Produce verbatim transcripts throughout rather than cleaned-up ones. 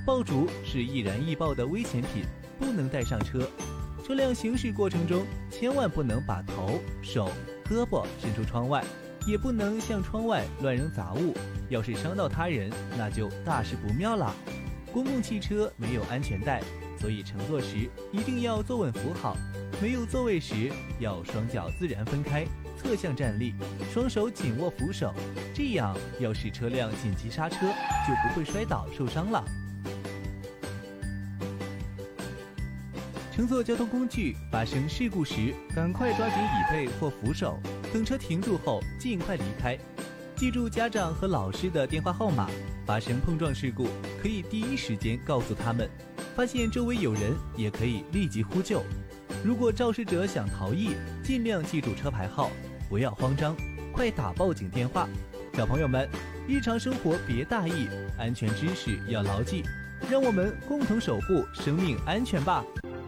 爆竹是易燃易爆的危险品，不能带上车。车辆行驶过程中，千万不能把头、手、胳膊伸出窗外，也不能向窗外乱扔杂物，要是伤到他人，那就大事不妙了。公共汽车没有安全带，所以乘坐时一定要坐稳扶好，没有座位时要双脚自然分开，侧向站立，双手紧握扶手，这样要是车辆紧急刹车，就不会摔倒受伤了。乘坐交通工具发生事故时，赶快抓紧椅背或扶手，等车停住后尽快离开。记住家长和老师的电话号码，发生碰撞事故可以第一时间告诉他们，发现周围有人也可以立即呼救。如果肇事者想逃逸，尽量记住车牌号，不要慌张，快打报警电话。小朋友们，日常生活别大意，安全知识要牢记，让我们共同守护生命安全吧。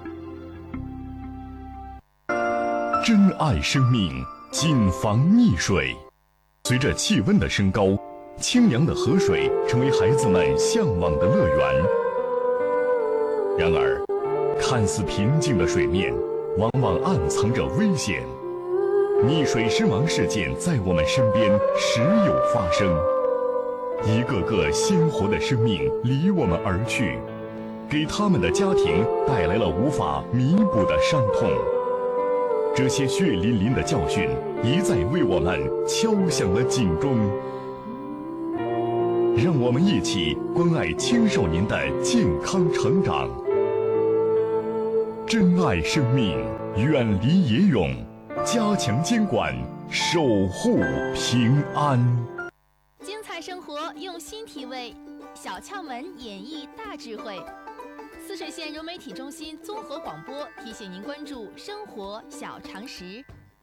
珍爱生命，谨防溺水。随着气温的升高，清凉的河水成为孩子们向往的乐园。然而，看似平静的水面，往往暗藏着危险。溺水身亡事件在我们身边时有发生，一个个鲜活的生命离我们而去，给他们的家庭带来了无法弥补的伤痛。这些血淋淋的教训一再为我们敲响了警钟。让我们一起关爱青少年的健康成长，珍爱生命，远离野泳，加强监管，守护平安。 精彩生活用心体味，小窍门演绎大智慧。泗水县融媒体中心综合广播提醒您关注生活小常识。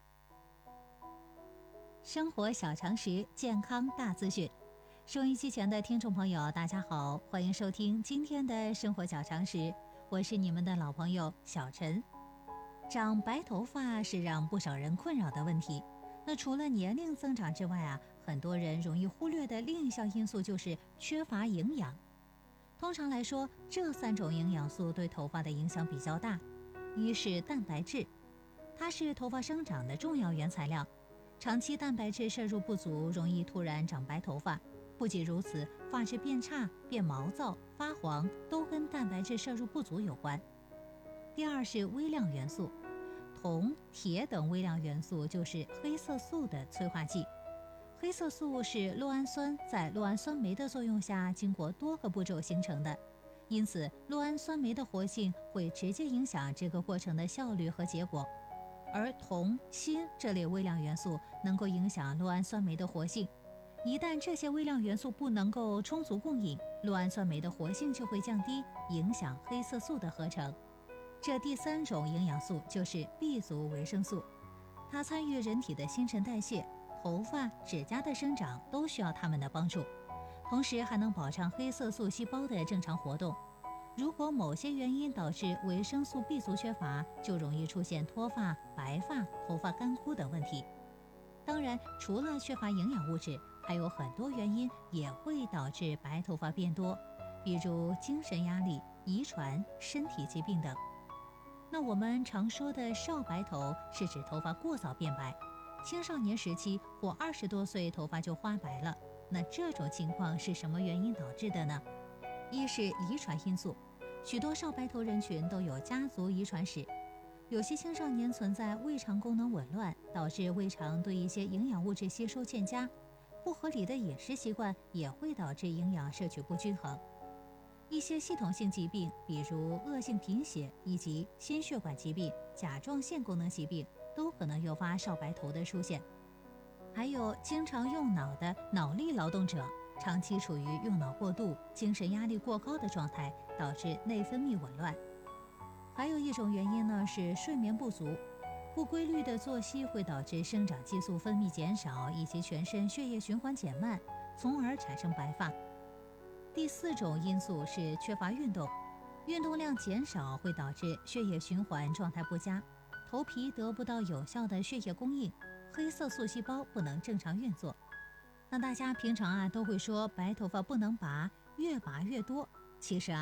生活小常识，健康大资讯。收音机前的听众朋友，大家好，欢迎收听今天的生活小常识，我是你们的老朋友小陈。长白头发是让不少人困扰的问题。那除了年龄增长之外啊，很多人容易忽略的另一项因素就是缺乏营养。通常来说，这三种营养素对头发的影响比较大。一是蛋白质，它是头发生长的重要原材料，长期蛋白质摄入不足，容易突然长白头发。不仅如此，发质变差、变毛躁、发黄都跟蛋白质摄入不足有关。第二是微量元素，铜、铁等微量元素就是黑色素的催化剂。黑色素是酪氨酸在酪氨酸酶的作用下经过多个步骤形成的，因此酪氨酸酶的活性会直接影响这个过程的效率和结果。而铜、锌这类微量元素能够影响酪氨酸酶的活性，一旦这些微量元素不能够充足供应，酪氨酸酶的活性就会降低，影响黑色素的合成。这第三种营养素就是 B 族维生素，它参与人体的新陈代谢，头发、指甲的生长都需要它们的帮助，同时还能保障黑色素细胞的正常活动。如果某些原因导致维生素 B 族缺乏，就容易出现脱发、白发、头发干枯等问题。当然，除了缺乏营养物质，还有很多原因也会导致白头发变多，比如精神压力、遗传、身体疾病等。那我们常说的少白头是指头发过早变白，青少年时期或二十多岁头发就花白了。那这种情况是什么原因导致的呢？一是遗传因素，许多少白头人群都有家族遗传史。有些青少年存在胃肠功能紊乱，导致胃肠对一些营养物质吸收欠佳，不合理的饮食习惯也会导致营养摄取不均衡。一些系统性疾病，比如恶性贫血以及心血管疾病、甲状腺功能疾病，都可能诱发少白头的出现。还有经常用脑的脑力劳动者，长期处于用脑过度、精神压力过高的状态，导致内分泌紊乱。还有一种原因呢是睡眠不足，不规律的作息会导致生长激素分泌减少，以及全身血液循环减慢，从而产生白发。第四种因素是缺乏运动，运动量减少会导致血液循环状态不佳，头皮得不到有效的血液供应，黑色素细胞不能正常运作。那大家平常啊都会说白头发不能拔，越拔越多，其实啊